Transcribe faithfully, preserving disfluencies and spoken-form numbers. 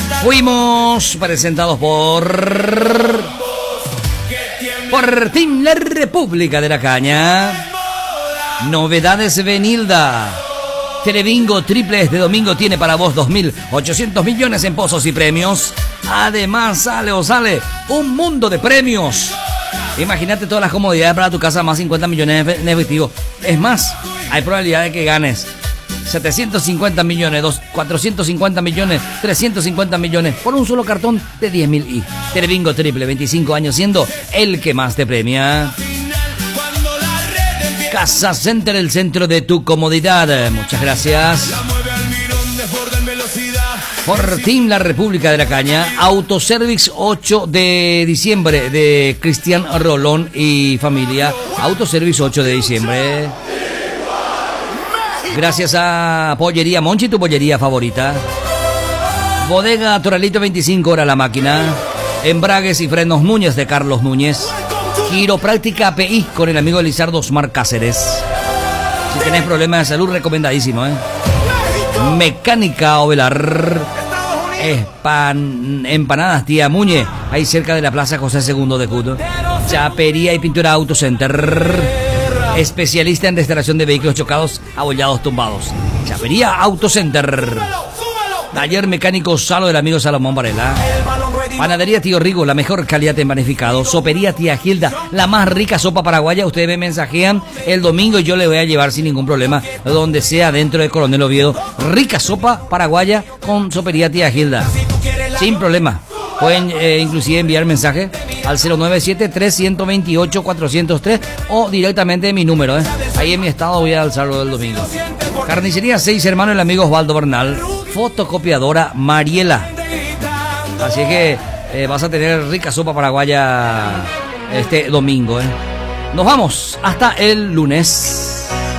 Fuimos presentados por... Por Team La República de la Caña. Novedades Benilda. Telebingo triple este domingo tiene para vos dos mil ochocientos millones en pozos y premios. Además sale o sale un mundo de premios. Imagínate todas las comodidades para tu casa, más cincuenta millones en efectivo. Es más, hay probabilidad de que ganes setecientos cincuenta millones, cuatrocientos cincuenta millones, trescientos cincuenta millones por un solo cartón de diez mil i. Telebingo triple, veinticinco años siendo el que más te premia. Casa Center, el centro de tu comodidad. Muchas gracias. Por Team La República de la Caña. Autoservice ocho de diciembre de Cristian Rolón y familia. Autoservice ocho de diciembre. Gracias a Pollería Monchi, tu pollería favorita. Bodega Toralito, veinticinco horas la máquina. Embragues y frenos Núñez de Carlos Núñez. Quiropráctica P I con el amigo Lizardo Osmar Cáceres. Si tenés problemas de salud, recomendadísimo, ¿eh? Mecánica Ovelar. Espan... Empanadas Tía Muñe, ahí cerca de la Plaza José segundo de Cuto. Chapería y pintura Auto Center. Especialista en restauración de vehículos chocados, abollados, tumbados. Chapería Auto Center. Taller mecánico Salo del amigo Salomón Varela. Panadería Tío Rigo, la mejor calidad en panificado. Sopería Tía Gilda, la más rica sopa paraguaya. Ustedes me mensajean el domingo y yo le voy a llevar sin ningún problema, donde sea, dentro de Coronel Oviedo. Rica sopa paraguaya con Sopería Tía Gilda, sin problema. Pueden eh, inclusive enviar mensaje al cero nueve siete, tres dos ocho, cuatro cero tres o directamente mi número, ¿eh? Ahí en mi estado voy a alzarlo el domingo. Carnicería Seis Hermanos, el amigo Osvaldo Bernal. Fotocopiadora Mariela. Así que eh, vas a tener rica sopa paraguaya este domingo, ¿eh? Nos vamos hasta el lunes.